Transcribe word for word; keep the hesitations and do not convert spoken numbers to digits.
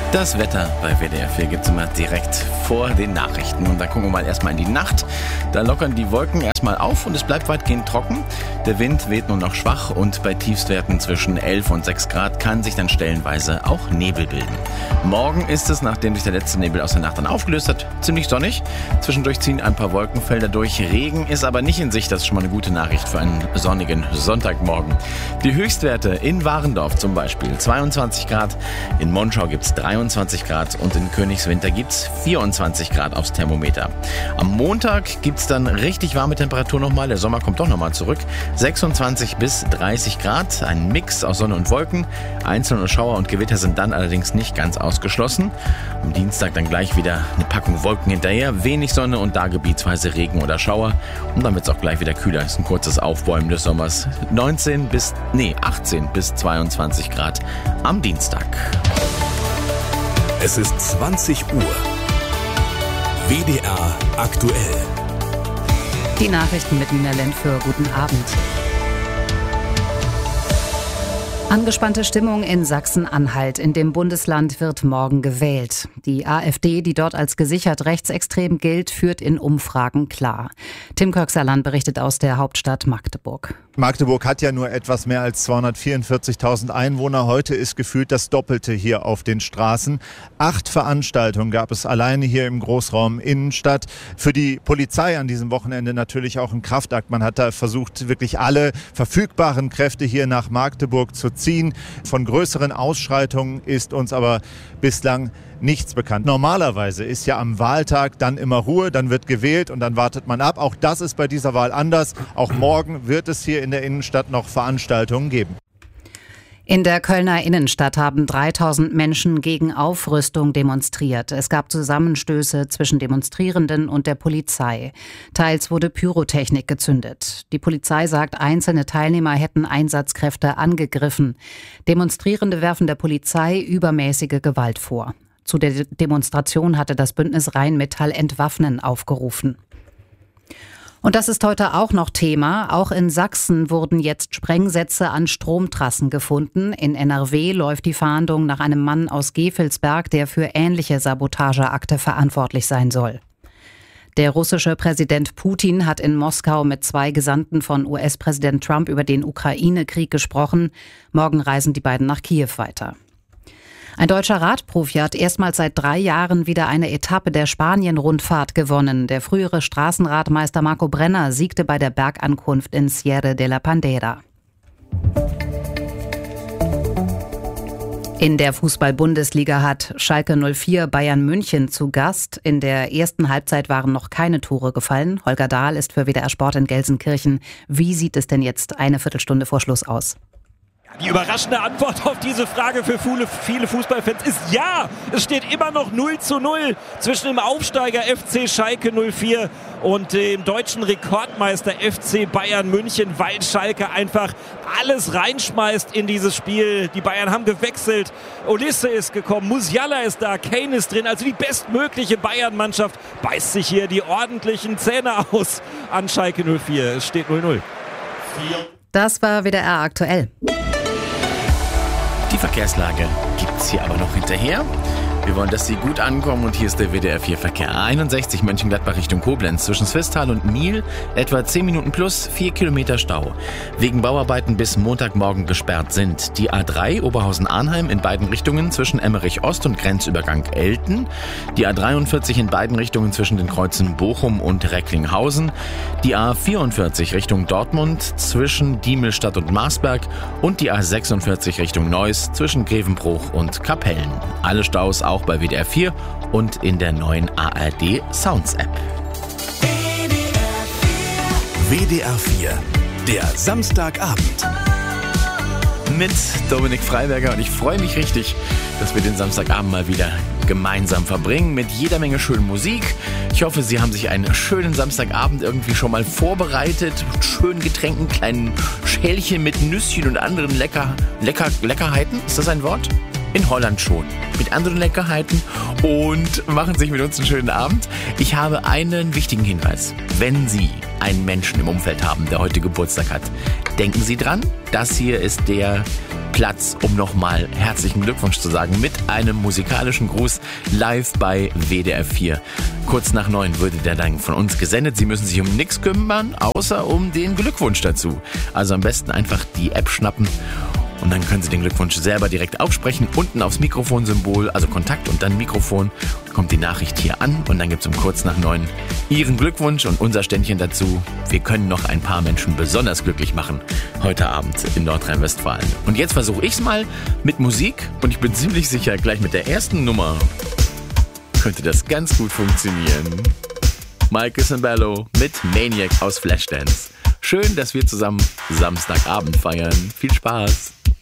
Das Wetter bei W D R vier gibt es immer direkt vor den Nachrichten. Und dann gucken wir mal erstmal in die Nacht. Da lockern die Wolken erstmal auf und es bleibt weitgehend trocken. Der Wind weht nur noch schwach und bei Tiefstwerten zwischen elf und sechs Grad kann sich dann stellenweise auch Nebel bilden. Morgen ist es, nachdem sich der letzte Nebel aus der Nacht dann aufgelöst hat, ziemlich sonnig. Zwischendurch ziehen ein paar Wolkenfelder durch. Regen ist aber nicht in Sicht. Das ist schon mal eine gute Nachricht für einen sonnigen Sonntagmorgen. Die Höchstwerte in Warendorf zum Beispiel zweiundzwanzig Grad. In Monschau gibt es dreiundzwanzig Grad und in Königswinter gibt es vierundzwanzig Grad aufs Thermometer. Am Montag gibt es dann richtig warme Temperatur nochmal. Der Sommer kommt doch nochmal zurück. sechsundzwanzig bis dreißig Grad. Ein Mix aus Sonne und Wolken. Einzelne Schauer und Gewitter sind dann allerdings nicht ganz ausgeschlossen. Am Dienstag dann gleich wieder eine Packung Wolken hinterher. Wenig Sonne und da gebietsweise Regen oder Schauer. Und dann wird es auch gleich wieder kühler. Das ist ein kurzes Aufbäumen des Sommers. neunzehn bis, nee, achtzehn bis zweiundzwanzig Grad am Dienstag. Es ist zwanzig Uhr. W D R aktuell. Die Nachrichten mit Nina Lenz für guten Abend. Angespannte Stimmung in Sachsen-Anhalt. In dem Bundesland wird morgen gewählt. Die AfD, die dort als gesichert rechtsextrem gilt, führt in Umfragen klar. Tim Köxerland berichtet aus der Hauptstadt Magdeburg. Magdeburg hat ja nur etwas mehr als zweihundertvierundvierzigtausend Einwohner. Heute ist gefühlt das Doppelte hier auf den Straßen. Acht Veranstaltungen gab es alleine hier im Großraum Innenstadt. Für die Polizei an diesem Wochenende natürlich auch ein Kraftakt. Man hat da versucht, wirklich alle verfügbaren Kräfte hier nach Magdeburg zu ziehen. Von größeren Ausschreitungen ist uns aber bislang nichts bekannt. Normalerweise ist ja am Wahltag dann immer Ruhe, dann wird gewählt und dann wartet man ab. Auch das ist bei dieser Wahl anders. Auch morgen wird es hier in der Innenstadt noch Veranstaltungen geben. In der Kölner Innenstadt haben dreitausend Menschen gegen Aufrüstung demonstriert. Es gab Zusammenstöße zwischen Demonstrierenden und der Polizei. Teils wurde Pyrotechnik gezündet. Die Polizei sagt, einzelne Teilnehmer hätten Einsatzkräfte angegriffen. Demonstrierende werfen der Polizei übermäßige Gewalt vor. Zu der Demonstration hatte das Bündnis Rheinmetall Entwaffnen aufgerufen. Und das ist heute auch noch Thema. Auch in Sachsen wurden jetzt Sprengsätze an Stromtrassen gefunden. In N R W läuft die Fahndung nach einem Mann aus Gevelsberg, der für ähnliche Sabotageakte verantwortlich sein soll. Der russische Präsident Putin hat in Moskau mit zwei Gesandten von U S-Präsident Trump über den Ukraine-Krieg gesprochen. Morgen reisen die beiden nach Kiew weiter. Ein deutscher Radprofi hat erstmals seit drei Jahren wieder eine Etappe der Spanien-Rundfahrt gewonnen. Der frühere Straßenradmeister Marco Brenner siegte bei der Bergankunft in Sierra de la Pandera. In der Fußball-Bundesliga hat Schalke null vier Bayern München zu Gast. In der ersten Halbzeit waren noch keine Tore gefallen. Holger Dahl ist für W D R Sport in Gelsenkirchen. Wie sieht es denn jetzt eine Viertelstunde vor Schluss aus? Die überraschende Antwort auf diese Frage für viele Fußballfans ist ja. Es steht immer noch null zu null zwischen dem Aufsteiger F C Schalke null vier und dem deutschen Rekordmeister F C Bayern München, weil Schalke einfach alles reinschmeißt in dieses Spiel. Die Bayern haben gewechselt, Olisse ist gekommen, Musiala ist da, Kane ist drin. Also die bestmögliche Bayern-Mannschaft beißt sich hier die ordentlichen Zähne aus an Schalke null vier. Es steht null null. Das war W D R aktuell. Die Verkehrslage gibt's hier aber noch hinterher. Wir wollen, dass Sie gut ankommen und hier ist der W D R vier Verkehr. A einundsechzig Mönchengladbach Richtung Koblenz zwischen Swisttal und Miel etwa zehn Minuten plus vier Kilometer Stau. Wegen Bauarbeiten bis Montagmorgen gesperrt sind die A drei Oberhausen-Arnheim in beiden Richtungen zwischen Emmerich Ost und Grenzübergang Elten, die A dreiundvierzig in beiden Richtungen zwischen den Kreuzen Bochum und Recklinghausen, die A vierundvierzig Richtung Dortmund zwischen Diemelstadt und Marsberg und die A sechsundvierzig Richtung Neuss zwischen Grevenbruch und Kapellen. Alle Staus auch bei W D R vier und in der neuen A R D Sounds App. W D R vier, der Samstagabend. Mit Dominik Freiberger und ich freue mich richtig, dass wir den Samstagabend mal wieder gemeinsam verbringen mit jeder Menge schönen Musik. Ich hoffe, Sie haben sich einen schönen Samstagabend irgendwie schon mal vorbereitet, mit schönen Getränken, kleinen Schälchen mit Nüsschen und anderen Lecker, Lecker, Leckerheiten. Ist das ein Wort? In Holland schon. Mit anderen Leckerheiten und machen sich mit uns einen schönen Abend. Ich habe einen wichtigen Hinweis. Wenn Sie einen Menschen im Umfeld haben, der heute Geburtstag hat, denken Sie dran, das hier ist der Platz, um nochmal herzlichen Glückwunsch zu sagen mit einem musikalischen Gruß live bei W D R vier. Kurz nach neun würde der dann von uns gesendet. Sie müssen sich um nichts kümmern, außer um den Glückwunsch dazu. Also am besten einfach die App schnappen und dann können Sie den Glückwunsch selber direkt aufsprechen. Unten aufs Mikrofonsymbol, also Kontakt und dann Mikrofon, kommt die Nachricht hier an und dann gibt es um kurz nach neun Ihren Glückwunsch und unser Ständchen dazu. Wir können noch ein paar Menschen besonders glücklich machen heute Abend in Nordrhein-Westfalen. Und jetzt versuche ich es mal mit Musik und ich bin ziemlich sicher, gleich mit der ersten Nummer könnte das ganz gut funktionieren. Michael Sembello mit Maniac aus Flashdance. Schön, dass wir zusammen Samstagabend feiern. Viel Spaß!